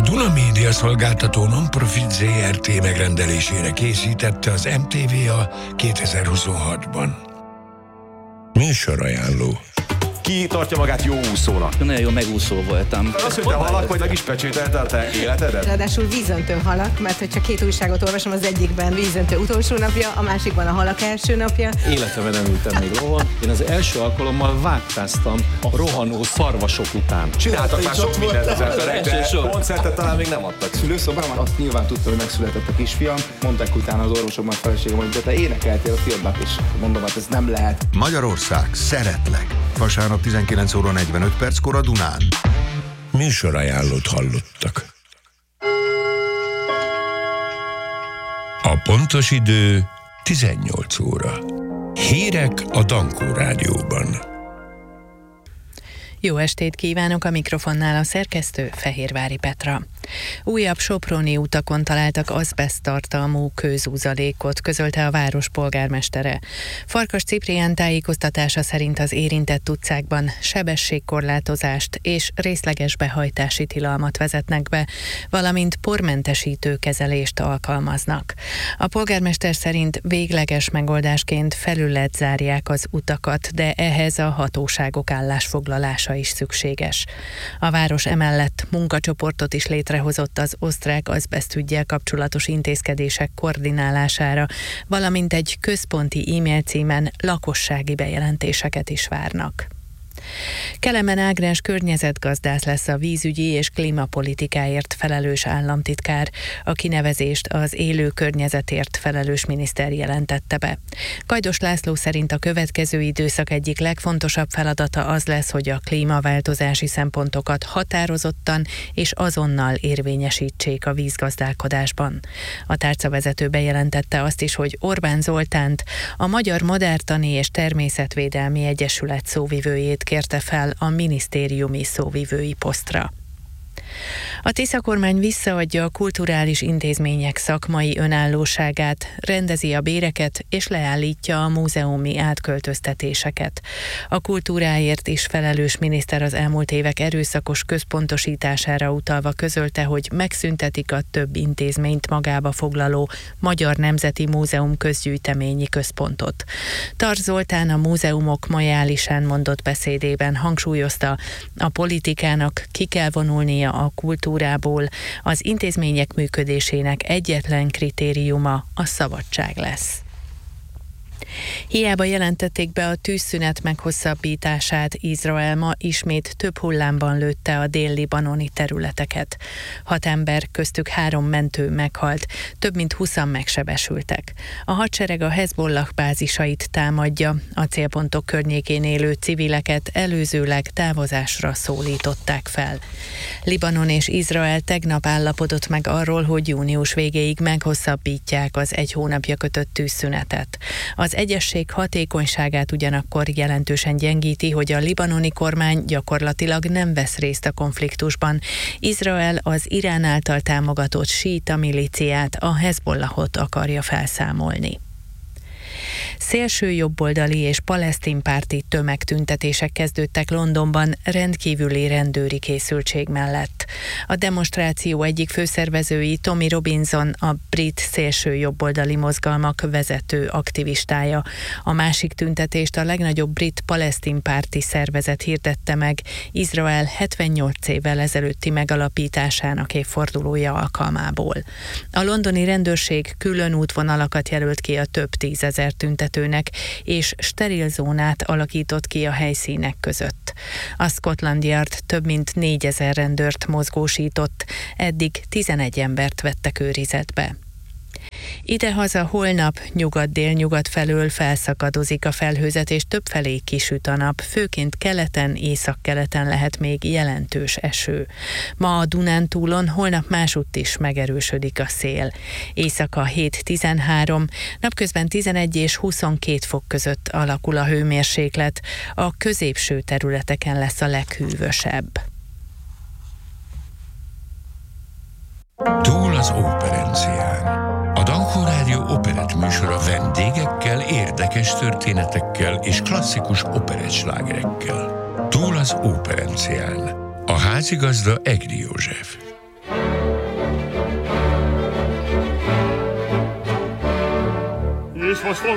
Duna Média szolgáltató non-profit ZRT megrendelésére készítette az MTV-a 2026-ban. Műsorajánló. Ki tartja magát jó úszónak? Nagyon jó megúszó voltam. Az, hogy te halak vagy, meg is pecsételte a te életedet? Ráadásul vízöntő halak, mert hogyha két újságot olvasom, az egyikben vízöntő utolsó napja, a másikban a halak első napja. Életemben nem ültem még rohan. Én az első alkalommal vágtáztam a rohanó szarvasok után. Csináltak már sok mindent az emberek, de koncertet talán még nem adtak. Szülőszobában azt nyilván tudta, hogy megszületett a kisfiam. Mondták utána az orvosokban, feleségem, hogy de te énekeltél a filmben, és mondom, hát ez nem lehet. Magyarország, szeretlek. Vasárnap 19 óra 45 perckor a Dunán. Műsorajánlót hallottak. A pontos idő 18 óra. Hírek a Dankó Rádióban. Jó estét kívánok, a mikrofonnál a szerkesztő Fehérvári Petra. Újabb soproni utakon találtak azbeszttartalmú kőzúzalékot, közölte a város polgármestere. Farkas Ciprián tájékoztatása szerint az érintett utcákban sebességkorlátozást és részleges behajtási tilalmat vezetnek be, valamint pormentesítő kezelést alkalmaznak. A polgármester szerint végleges megoldásként felület zárják az utakat, de ehhez a hatóságok állásfoglalása is szükséges. A város emellett munkacsoportot is létrehozott az osztrák azbesztüggyel kapcsolatos intézkedések koordinálására, valamint egy központi e-mail címen lakossági bejelentéseket is várnak. Kelemen Ágnes környezetgazdász lesz a vízügyi és klímapolitikáért felelős államtitkár. A kinevezést az élő környezetért felelős miniszter jelentette be. Kajdos László szerint a következő időszak egyik legfontosabb feladata az lesz, hogy a klímaváltozási szempontokat határozottan és azonnal érvényesítsék a vízgazdálkodásban. A tárcavezető bejelentette azt is, hogy Orbán Zoltánt, a Magyar Madártani és Természetvédelmi Egyesület szóvivőjét kérte fel a minisztériumi szóvivői posztra. A Tisza kormány visszaadja a kulturális intézmények szakmai önállóságát, rendezi a béreket és leállítja a múzeumi átköltöztetéseket. A kultúráért is felelős miniszter az elmúlt évek erőszakos központosítására utalva közölte, hogy megszüntetik a több intézményt magába foglaló Magyar Nemzeti Múzeum közgyűjteményi központot. Tarts Zoltán a múzeumok majálisán mondott beszédében hangsúlyozta, a politikának ki kell vonulnia a kultúrából, az intézmények működésének egyetlen kritériuma a szabadság lesz. Hiába jelentették be a tűzszünet meghosszabbítását, Izrael ma ismét több hullámban lőtte a dél-libanoni területeket. 6 ember, köztük 3 mentő meghalt, több mint 20-an megsebesültek. A hadsereg a Hezbollah bázisait támadja, a célpontok környékén élő civileket előzőleg távozásra szólították fel. Libanon és Izrael tegnap állapodott meg arról, hogy június végéig meghosszabbítják az 1 hónapja kötött tűzszünetet. Az egyesség hatékonyságát ugyanakkor jelentősen gyengíti, hogy a libanoni kormány gyakorlatilag nem vesz részt a konfliktusban. Izrael az Irán által támogatott síita milíciát, a Hezbollahot akarja felszámolni. Szélső jobboldali és palesztinpárti tömegtüntetések kezdődtek Londonban rendkívüli rendőri készültség mellett. A demonstráció egyik főszervezői, Tommy Robinson, a brit szélső jobboldali mozgalmak vezető aktivistája. A másik tüntetést a legnagyobb brit palesztinpárti szervezet hirdette meg Izrael 78 évvel ezelőtti megalapításának évfordulója alkalmából. A londoni rendőrség külön útvonalakat jelölt ki a több 10 000 tüntetőnek, és steril zónát alakított ki a helyszínek között. A Scotland Yard több mint 4000 rendőrt mozgósított, eddig 11 embert vettek őrizetbe. Idehaza holnap nyugat-délnyugat felől felszakadozik a felhőzet, és többfelé kisüt a nap, főként keleten, északkeleten lehet még jelentős eső. Ma a Dunántúlon, holnap másutt is megerősödik a szél. Éjszaka 7-13, napközben 11 és 22 fok között alakul a hőmérséklet, a középső területeken lesz a leghűvösebb. Túl az operencián. A Dankó Rádió operett műsora vendégekkel, érdekes történetekkel és klasszikus operettslágerekkel. Túl az operencián. A házigazda Egri József. ist was von